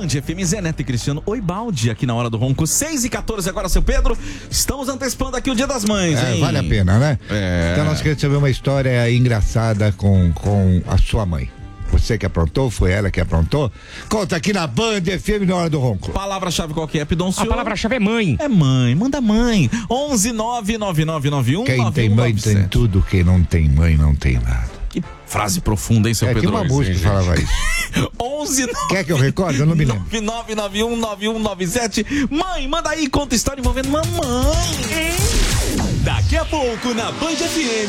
Band FM, Zé Neto e Cristiano. Oi, Balde, aqui na Hora do Ronco. 6h14 agora, seu Pedro. Estamos antecipando aqui o Dia das Mães, hein? Vale a pena, né? Então nós queremos saber uma história engraçada com a sua mãe. Você que aprontou, foi ela que aprontou? Conta aqui na Band FM na Hora do Ronco. Palavra-chave qual que é, Pidoncio? A palavra-chave é mãe. É mãe, manda mãe. 11-99991. Quem tem mãe tem tudo, quem não tem mãe não tem nada. Que frase profunda, hein, seu Pedro? Tem uma música que falava isso. 11 Quer que eu recorde? Eu não me lembro. 99919197. Mãe, manda aí, conta história envolvendo mamãe. Daqui a pouco na Band FM.